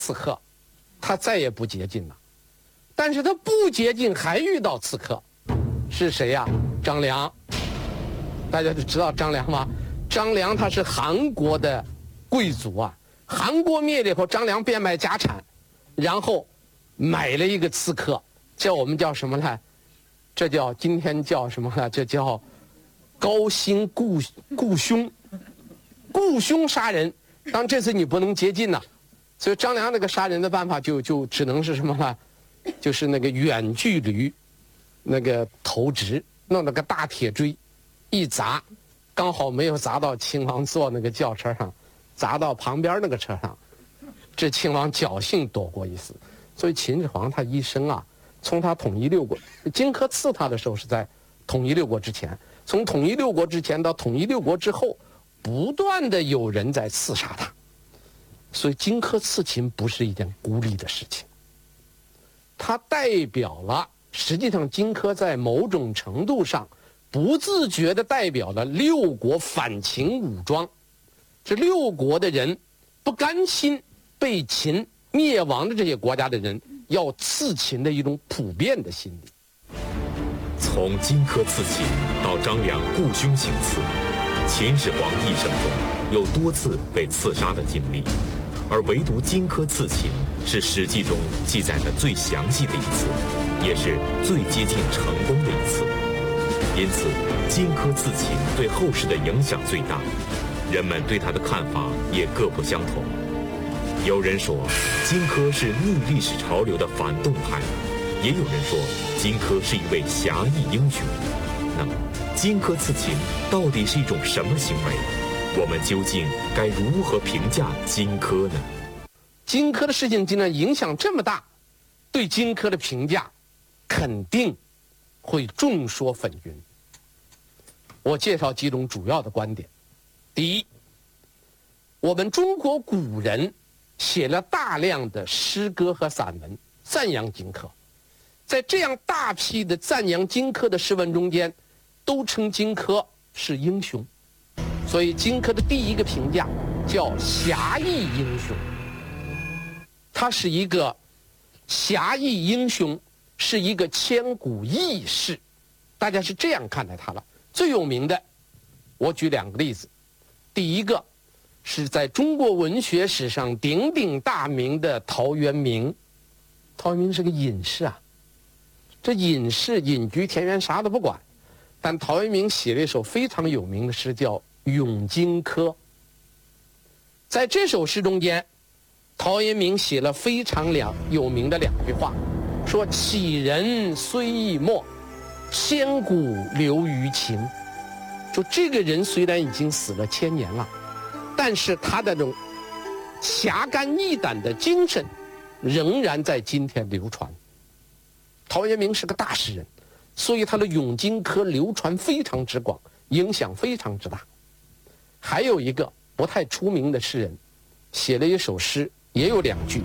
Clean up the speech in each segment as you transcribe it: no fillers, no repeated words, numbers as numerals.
刺客，他再也不接近了。但是他不接近，还遇到刺客，是谁呀？张良。大家都知道张良吗？张良他是韩国的贵族啊。韩国灭了以后，张良变卖家产，然后买了一个刺客，我们叫什么呢？这叫今天叫什么呢？这叫高薪雇凶杀人。当这次你不能接近了，所以张良那个杀人的办法就只能是什么呢？就是那个远距离那个投掷，弄了个大铁锥一砸，刚好没有砸到秦王坐那个轿车上，砸到旁边那个车上，这秦王侥幸躲过一死。所以秦始皇他一生啊，从他统一六国，荆轲刺他的时候是在统一六国之前，从统一六国之前到统一六国之后，不断的有人在刺杀他。所以荆轲刺秦不是一件孤立的事情，它代表了，实际上荆轲在某种程度上不自觉地代表了六国反秦武装，这六国的人不甘心被秦灭亡的这些国家的人要刺秦的一种普遍的心理。 从荆轲刺秦到张良雇凶行刺，秦始皇一生中有多次被刺杀的经历，而唯独荆轲刺秦是《史记》中记载的最详细的一次，也是最接近成功的一次。因此，荆轲刺秦对后世的影响最大，人们对他的看法也各不相同。有人说荆轲是逆历史潮流的反动派，也有人说荆轲是一位侠义英雄。那么，荆轲刺秦到底是一种什么行为？我们究竟该如何评价荆轲呢？ 荆轲的事情竟然影响这么大，对荆轲的评价肯定会众说纷纭。我介绍几种主要的观点。第一，我们中国古人写了大量的诗歌和散文赞扬荆轲，在这样大批的赞扬荆轲的诗文中间，都称荆轲是英雄。所以荆轲的第一个评价叫侠义英雄，他是一个侠义英雄，是一个千古义士，大家是这样看待他了。最有名的，我举两个例子。第一个是在中国文学史上鼎鼎大名的陶渊明。陶渊明是个隐士啊，这隐士隐居田园啥都不管，但陶渊明写了一首非常有名的诗叫《咏荆轲》。在这首诗中间，陶渊明写了非常有名的两句话，说杞人虽易没，千古留于秦。就这个人虽然已经死了1000年了，但是他的这种侠肝义胆的精神仍然在今天流传。陶渊明是个大诗人，所以他的《咏荆轲》流传非常之广，影响非常之大。还有一个不太出名的诗人，写了一首诗，也有2句，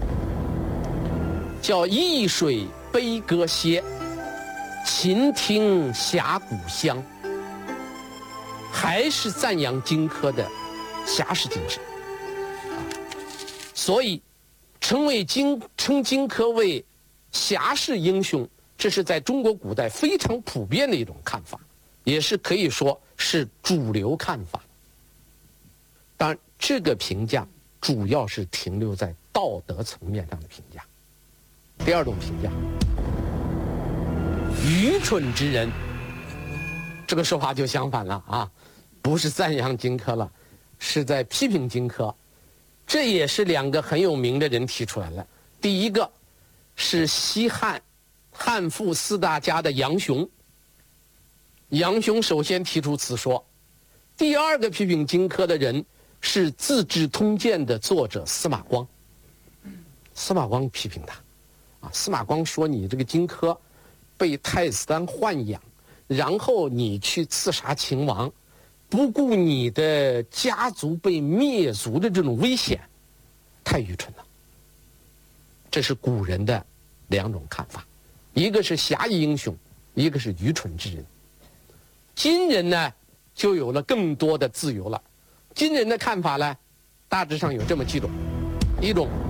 叫“易水悲歌歇，秦听峡谷香”，还是赞扬荆轲的侠士精神。所以称荆轲为侠士英雄，这是在中国古代非常普遍的一种看法，也是可以说是主流看法。当然，这个评价主要是停留在道德层面上的评价。第二种评价，愚蠢之人，这个说法就相反了啊，不是赞扬荆轲了，是在批评荆轲。这也是2个很有名的人提出来了。第一个是西汉汉赋4大家的杨雄，杨雄首先提出此说。第二个批评荆轲的人是《资治通鉴》的作者司马光。司马光批评他，司马光说你这个荆轲被太子丹豢养，然后你去刺杀秦王，不顾你的家族被灭族的这种危险，太愚蠢了。这是古人的2种看法，一个是侠义英雄，一个是愚蠢之人。今人呢，就有了更多的自由了。今人的看法呢，大致上有这么几种：一种